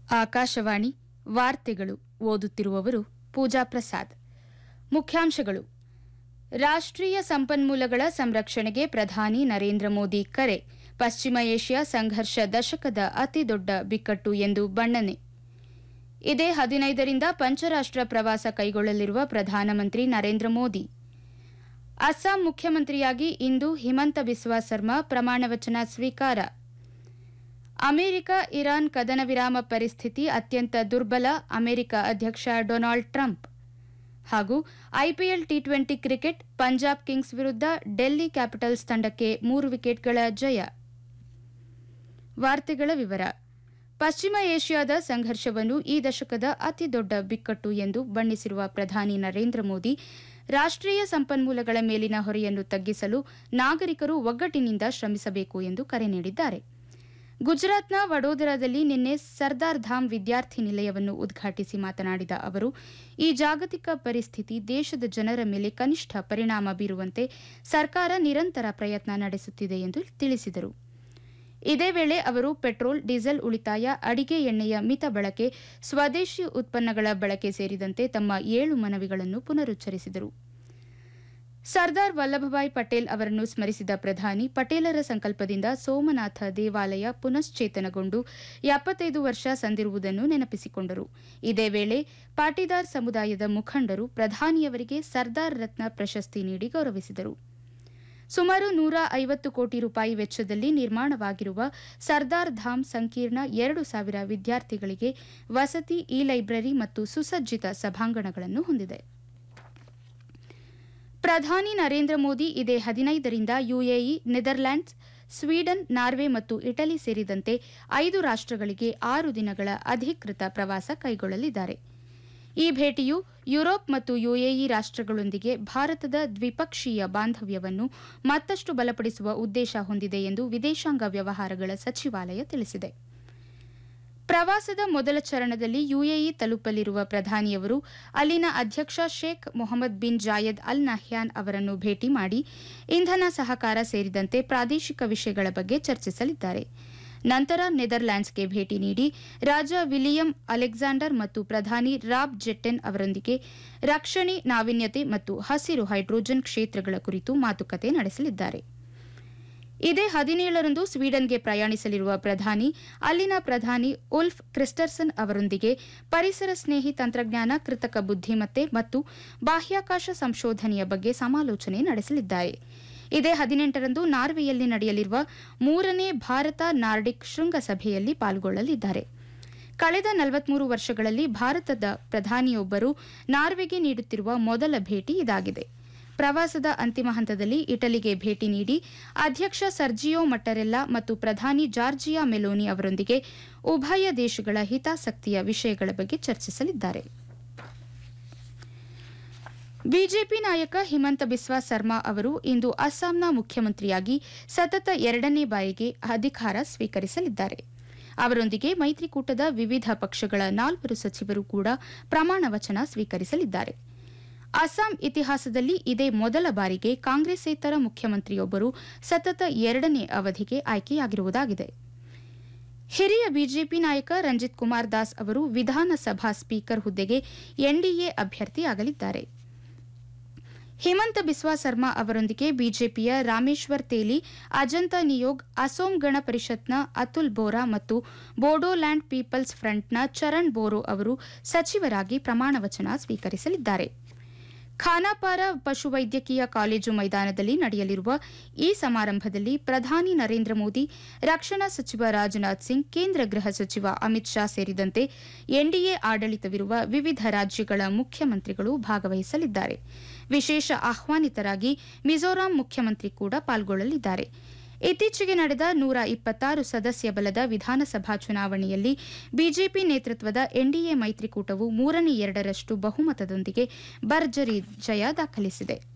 ಆಕಾಶವಾಣಿ ವಾರ್ತೆಗಳು ಓದುತ್ತಿರುವವರು ಪೂಜಾ ಪ್ರಸಾದ್. ಮುಖ್ಯಾಂಶಗಳು: ರಾಷ್ಟ್ರೀಯ ಸಂಪನ್ಮೂಲಗಳ ಸಂರಕ್ಷಣೆಗೆ ಪ್ರಧಾನಿ ನರೇಂದ್ರ ಮೋದಿ ಕರೆ. ಪಶ್ಚಿಮ ಏಷ್ಯಾ ಸಂಘರ್ಷ ದಶಕದ ಅತಿದೊಡ್ಡ ಬಿಕ್ಕಟ್ಟು ಎಂದು ಬಣ್ಣನೆ. ಇದೇ 15ರಿಂದ ಪಂಚರಾಷ್ಟ್ರ ಪ್ರವಾಸ ಕೈಗೊಳ್ಳಲಿರುವ ಪ್ರಧಾನಮಂತ್ರಿ ನರೇಂದ್ರ ಮೋದಿ. ಅಸ್ಸಾಂ ಮುಖ್ಯಮಂತ್ರಿಯಾಗಿ ಇಂದು ಹಿಮಂತ ಬಿಸ್ವಾ ಸರ್ಮಾ ಪ್ರಮಾಣವಚನ ಸ್ವೀಕಾರ. ಅಮೆರಿಕ ಇರಾನ್ ಕದನ ವಿರಾಮ ಪರಿಸ್ಥಿತಿ ಅತ್ಯಂತ ದುರ್ಬಲ, ಅಮೆರಿಕ ಅಧ್ಯಕ್ಷ ಡೊನಾಲ್ಡ್ ಟ್ರಂಪ್. ಹಾಗೂ IPL T20 cricket, Punjab Kings ವಿರುದ್ಧ ಡೆಲ್ಲಿ ಕ್ಯಾಪಿಟಲ್ಸ್ ತಂಡಕ್ಕೆ 3 ವಿಕೆಟ್ಗಳ ಜಯ. ವಾರ್ತೆಗಳ ವಿವರ. ಪಶ್ಚಿಮ ಏಷ್ಯಾದ ಸಂಘರ್ಷವನ್ನು ಈ ದಶಕದ ಅತಿದೊಡ್ಡ ಬಿಕ್ಕಟ್ಟು ಎಂದು ಬಣ್ಣಿಸಿರುವ ಪ್ರಧಾನಿ ನರೇಂದ್ರ ಮೋದಿ, ರಾಷ್ಟ್ರೀಯ ಸಂಪನ್ಮೂಲಗಳ ಮೇಲಿನ ಹೊರೆಯನ್ನು ತಗ್ಗಿಸಲು ನಾಗರಿಕರು ಒಗ್ಗಟ್ಟಿನಿಂದ ಶ್ರಮಿಸಬೇಕು ಎಂದು ಕರೆ ನೀಡಿದ್ದಾರೆ. ಗುಜರಾತ್ನ ವಡೋದರಾದಲ್ಲಿ ನಿನ್ನೆ ಸರ್ದಾರ್ ಧಾಮ್ ವಿದ್ಯಾರ್ಥಿ ನಿಲಯವನ್ನು ಉದ್ಘಾಟಿಸಿ ಮಾತನಾಡಿದ ಅವರು, ಈ ಜಾಗತಿಕ ಪರಿಸ್ಥಿತಿ ದೇಶದ ಜನರ ಮೇಲೆ ಕನಿಷ್ಠ ಪರಿಣಾಮ ಬೀರುವಂತೆ ಸರ್ಕಾರ ನಿರಂತರ ಪ್ರಯತ್ನ ನಡೆಸುತ್ತಿದೆ ಎಂದು ತಿಳಿಸಿದರು. ಇದೇ ವೇಳೆ ಅವರು ಪೆಟ್ರೋಲ್, ಡೀಸೆಲ್ ಉಳಿತಾಯ, ಅಡಿಗೆ ಎಣ್ಣೆಯ ಮಿತ ಬಳಕೆ, ಸ್ವದೇಶಿ ಉತ್ಪನ್ನಗಳ ಬಳಕೆ ಸೇರಿದಂತೆ ತಮ್ಮ 7 ಮನವಿಗಳನ್ನು ಪುನರುಚ್ಚರಿಸಿದರು. ಸರ್ದಾರ್ ವಲ್ಲಭಭಾಯ್ ಪಟೇಲ್ ಅವರನ್ನು ಸ್ಮರಿಸಿದ ಪ್ರಧಾನಿ, ಪಟೇಲರ ಸಂಕಲ್ಪದಿಂದ ಸೋಮನಾಥ ದೇವಾಲಯ ಪುನಶ್ಚೇತನಗೊಂಡು 75 ವರ್ಷ ಸಂದಿರುವುದನ್ನು ನೆನಪಿಸಿಕೊಂಡರು. ಇದೇ ವೇಳೆ ಪಾಟೀದಾರ್ ಸಮುದಾಯದ ಮುಖಂಡರು ಪ್ರಧಾನಿಯವರಿಗೆ ಸರ್ದಾರ್ ರತ್ನ ಪ್ರಶಸ್ತಿ ನೀಡಿ ಗೌರವಿಸಿದರು. ಸುಮಾರು 150 ಕೋಟಿ ರೂಪಾಯಿ ವೆಚ್ಚದಲ್ಲಿ ನಿರ್ಮಾಣವಾಗಿರುವ ಸರ್ದಾರ್ ಧಾಮ್ ಸಂಕೀರ್ಣ 2,000 ವಿದ್ಯಾರ್ಥಿಗಳಿಗೆ ವಸತಿ, ಇ-ಲೈಬ್ರರಿ ಮತ್ತು ಸುಸಜ್ಜಿತ ಸಭಾಂಗಣಗಳನ್ನು ಹೊಂದಿದೆ. ಪ್ರಧಾನಿ ನರೇಂದ್ರ ಮೋದಿ ಇದೇ 15ರಿಂದ ಯುಎಇ, ನೆದರ್ಲ್ಯಾಂಡ್ಸ್, ಸ್ವೀಡನ್, ನಾರ್ವೆ ಮತ್ತು ಇಟಲಿ ಸೇರಿದಂತೆ 5 ರಾಷ್ಟ್ರಗಳಿಗೆ 6 ದಿನಗಳ ಅಧಿಕೃತ ಪ್ರವಾಸ ಕೈಗೊಳ್ಳಲಿದ್ದಾರೆ. ಈ ಭೇಟಿಯು ಯುರೋಪ್ ಮತ್ತು ಯುಎಇ ರಾಷ್ಟ್ರಗಳೊಂದಿಗೆ ಭಾರತದ ದ್ವಿಪಕ್ಷೀಯ ಬಾಂಧವ್ಯವನ್ನು ಮತ್ತಷ್ಟು ಬಲಪಡಿಸುವ ಉದ್ದೇಶ ಹೊಂದಿದೆ ಎಂದು ವಿದೇಶಾಂಗ ವ್ಯವಹಾರಗಳ ಸಚಿವಾಲಯ ತಿಳಿಸಿದೆ. ಪ್ರವಾಸದ ಮೊದಲ ಚರಣದಲ್ಲಿ ಯುಎಇ ತಲುಪಲಿರುವ ಪ್ರಧಾನಿಯವರು ಅಲ್ಲಿನ ಅಧ್ಯಕ್ಷ Sheikh Mohammed bin Zayed Al Nahyan ಅವರನ್ನು ಭೇಟಿ ಮಾಡಿ ಇಂಧನ ಸಹಕಾರ ಸೇರಿದಂತೆ ಪ್ರಾದೇಶಿಕ ವಿಷಯಗಳ ಬಗ್ಗೆ ಚರ್ಚಿಸಲಿದ್ದಾರೆ. ನಂತರ ನೆದರ್ಲ್ಯಾಂಡ್ಸ್ಗೆ ಭೇಟಿ ನೀಡಿ ರಾಜ ವಿಲಿಯಂ ಅಲೆಕ್ಸಾಂಡರ್ ಮತ್ತು ಪ್ರಧಾನಿ ರಾಬ್ ಜೆಟ್ಟೆನ್ ಅವರೊಂದಿಗೆ ರಕ್ಷಣೆ, ನಾವೀನ್ಯತೆ ಮತ್ತು ಹಸಿರು ಹೈಡ್ರೋಜನ್ ಕ್ಷೇತ್ರಗಳ ಕುರಿತು ಮಾತುಕತೆ ನಡೆಸಲಿದ್ದಾರೆ. ಇದೇ 17ರಂದು ಸ್ವೀಡನ್ಗೆ ಪ್ರಯಾಣಿಸಲಿರುವ ಪ್ರಧಾನಿ ಅಲ್ಲಿನ ಪ್ರಧಾನಿ ಉಲ್ಫ್ ಕ್ರಿಸ್ಟರ್ಸನ್ ಅವರೊಂದಿಗೆ ಪರಿಸರ ಸ್ನೇಹಿ ತಂತ್ರಜ್ಞಾನ, ಕೃತಕ ಬುದ್ಧಿಮತ್ತೆ ಮತ್ತು ಬಾಹ್ಯಾಕಾಶ ಸಂಶೋಧನೆಯ ಬಗ್ಗೆ ಸಮಾಲೋಚನೆ ನಡೆಸಲಿದ್ದಾರೆ. ಇದೇ 18ರಂದು ನಾರ್ವೆಯಲ್ಲಿ ನಡೆಯಲಿರುವ 3ನೇ ಭಾರತ ನಾರ್ಡಿಕ್ ಶೃಂಗಸಭೆಯಲ್ಲಿ ಪಾಲ್ಗೊಳ್ಳಲಿದ್ದಾರೆ. ಕಳೆದ 43 ವರ್ಷಗಳಲ್ಲಿ ಭಾರತದ ಪ್ರಧಾನಿಯೊಬ್ಬರು ನಾರ್ವೆಗೆ ನೀಡುತ್ತಿರುವ ಮೊದಲ ಭೇಟಿ ಇದಾಗಿದೆ. ಪ್ರವಾಸದ ಅಂತಿಮ ಹಂತದಲ್ಲಿ ಇಟಲಿಗೆ ಭೇಟಿ ನೀಡಿ ಅಧ್ಯಕ್ಷ ಸರ್ಜಿಯೋ ಮಟ್ಟರೆಲ್ಲಾ ಮತ್ತು ಪ್ರಧಾನಿ ಜಾರ್ಜಿಯಾ ಮೆಲೋನಿ ಅವರೊಂದಿಗೆ ಉಭಯ ದೇಶಗಳ ಹಿತಾಸಕ್ತಿಯ ವಿಷಯಗಳ ಬಗ್ಗೆ ಚರ್ಚಿಸಲಿದ್ದಾರೆ. ಬಿಜೆಪಿ ನಾಯಕ ಹಿಮಂತ ಬಿಸ್ವಾ ಸರ್ಮಾ ಅವರು ಇಂದು ಅಸ್ಸಾಂನ ಮುಖ್ಯಮಂತ್ರಿಯಾಗಿ ಸತತ 2ನೇ ಬಾರಿಗೆ ಅಧಿಕಾರ ಸ್ವೀಕರಿಸಲಿದ್ದಾರೆ. ಅವರೊಂದಿಗೆ ಮೈತ್ರಿಕೂಟದ ವಿವಿಧ ಪಕ್ಷಗಳ 4 ಸಚಿವರು ಕೂಡ ಪ್ರಮಾಣ ವಚನ ಸ್ವೀಕರಿಸಲಿದ್ದಾರೆ. ಅಸ್ಸಾಂ ಇತಿಹಾಸದಲ್ಲಿ ಇದೇ ಮೊದಲ ಬಾರಿಗೆ ಕಾಂಗ್ರೆಸ್ಸೇತರ ಮುಖ್ಯಮಂತ್ರಿಯೊಬ್ಬರು ಸತತ 2ನೇ ಅವಧಿಗೆ ಆಯ್ಕೆಯಾಗಿರುವುದಾಗಿದೆ. ಹಿರಿಯ ಬಿಜೆಪಿ ನಾಯಕ ರಂಜಿತ್ ಕುಮಾರ್ ದಾಸ್ ಅವರು ವಿಧಾನಸಭಾ ಸ್ಪೀಕರ್ ಹುದ್ದೆಗೆ ಎನ್ಡಿಎ ಅಭ್ಯರ್ಥಿಯಾಗಲಿದ್ದಾರೆ. ಹಿಮಂತ ಬಿಸ್ವಾ ಸರ್ಮಾ ಅವರೊಂದಿಗೆ ಬಿಜೆಪಿಯ ರಾಮೇಶ್ವರ್ ತೇಲಿ, ಅಜಂತ ನಿಯೋಗ್, ಅಸೋಂ ಗಣ ಪರಿಷತ್ನ ಅತುಲ್ ಬೋರಾ ಮತ್ತು ಬೋಡೋಲ್ಯಾಂಡ್ ಪೀಪಲ್ಸ್ ಫ್ರಂಟ್ನ ಚರಣ್ ಬೋರೋ ಅವರು ಸಚಿವರಾಗಿ ಪ್ರಮಾಣವಚನ ಸ್ವೀಕರಿಸಲಿದ್ದಾರೆ. ಖಾನಾಪಾರ ಪಶುವೈದ್ಯಕೀಯ ಕಾಲೇಜು ಮೈದಾನದಲ್ಲಿ ನಡೆಯಲಿರುವ ಈ ಸಮಾರಂಭದಲ್ಲಿ ಪ್ರಧಾನಿ ನರೇಂದ್ರ ಮೋದಿ, ರಕ್ಷಣಾ ಸಚಿವ ರಾಜನಾಥ್ ಸಿಂಗ್, ಕೇಂದ್ರ ಗೃಹ ಸಚಿವ ಅಮಿತ್ ಶಾ ಸೇರಿದಂತೆ ಎನ್ಡಿಎ ಆಡಳಿತವಿರುವ ವಿವಿಧ ರಾಜ್ಯಗಳ ಮುಖ್ಯಮಂತ್ರಿಗಳು ಭಾಗವಹಿಸಲಿದ್ದಾರೆ. ವಿಶೇಷ ಆಹ್ವಾನಿತರಾಗಿ ಮಿಜೋರಾಂ ಮುಖ್ಯಮಂತ್ರಿ ಕೂಡ ಪಾಲ್ಗೊಳ್ಳಲಿದ್ದಾರೆ. ಇತ್ತೀಚೆಗೆ ನಡೆದ 126 ಸದಸ್ಯ ಬಲದ ವಿಧಾನಸಭಾ ಚುನಾವಣೆಯಲ್ಲಿ ಬಿಜೆಪಿ ನೇತೃತ್ವದ ಎನ್ಡಿಎ ಮೈತ್ರಿಕೂಟವು 3/2 ಬಹುಮತದೊಂದಿಗೆ ಭರ್ಜರಿ ಜಯ ದಾಖಲಿಸಿದೆ.